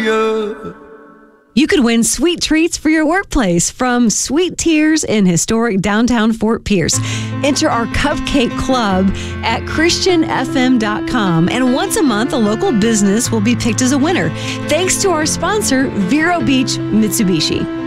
Hallelujah. You could win sweet treats for your workplace from Sweet Tears in historic downtown Fort Pierce. Enter our cupcake club at christianfm.com, and once a month, a local business will be picked as a winner. Thanks to our sponsor, Vero Beach Mitsubishi.